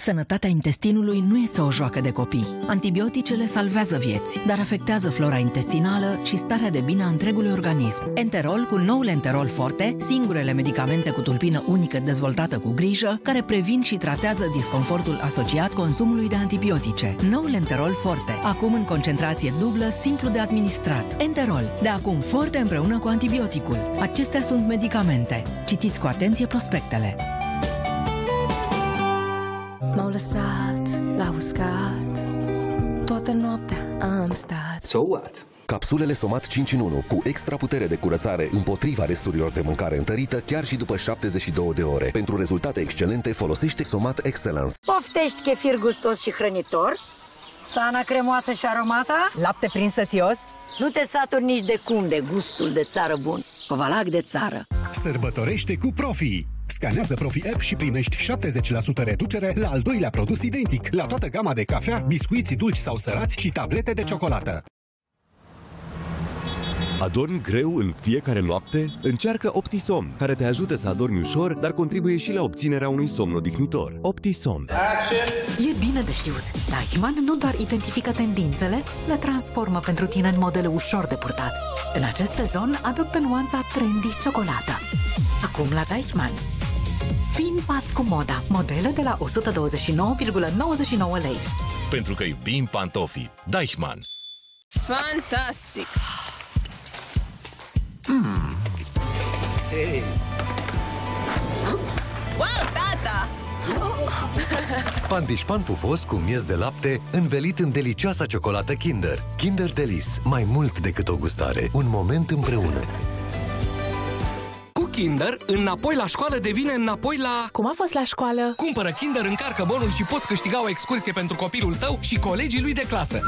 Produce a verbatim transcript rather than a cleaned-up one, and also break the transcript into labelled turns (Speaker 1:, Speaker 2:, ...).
Speaker 1: Sănătatea intestinului nu este o joacă de copii. Antibioticele salvează vieți, dar afectează flora intestinală și starea de bine a întregului organism. Enterol cu noul Enterol Forte, singurele medicamente cu tulpină unică dezvoltată cu grijă, care previn și tratează disconfortul asociat consumului de antibiotice. Noul Enterol Forte, acum în concentrație dublă, simplu de administrat. Enterol, de acum forte împreună cu antibioticul. Acestea sunt medicamente. Citiți cu atenție prospectele.
Speaker 2: M-au lăsat la uscat, toată noaptea am stat.
Speaker 3: So what?
Speaker 4: Capsulele Somat cinci în unu cu extra putere de curățare împotriva resturilor de mâncare întărită chiar și după șaptezeci și două de ore. Pentru rezultate excelente folosește Somat Excellence.
Speaker 5: Poftești chefir gustos și hrănitor? Sana cremoasă și aromată?
Speaker 6: Lapte prins sățios?
Speaker 5: Nu te saturi nici de cum de gustul de țară bun. Covalac de țară.
Speaker 7: Sărbătorește cu Profi! Scanează Profi App și primești șaptezeci la sută reducere la al doilea produs identic, la toată gama de cafea, biscuiți dulci sau sărați și tablete de ciocolată.
Speaker 8: Adormi greu în fiecare noapte? Încearcă Optisomn, care te ajută să adormi ușor, dar contribuie și la obținerea unui somn odihnitor. Optisomn.
Speaker 9: E bine de știut. Deichmann nu doar identifică tendințele, le transformă pentru tine în modele ușor de purtat. În acest sezon, adoptă nuanța trendy ciocolată. Acum la Deichmann. Fii în pas cu moda. Modele de la o sută douăzeci și nouă virgulă nouăzeci și nouă lei.
Speaker 10: Pentru că iubim pantofii. Deichmann.
Speaker 11: Fantastic!
Speaker 3: Mm.
Speaker 11: Hey. Wow, tata!
Speaker 12: Pandișpan pufos cu miez de lapte învelit în delicioasa ciocolată Kinder. Kinder Delice. Mai mult decât o gustare. Un moment împreună.
Speaker 13: Cu Kinder, înapoi la școală devine înapoi la...
Speaker 14: Cum a fost la școală?
Speaker 13: Cumpără Kinder, încarcă bonul și poți câștiga o excursie pentru copilul tău și colegii lui de clasă.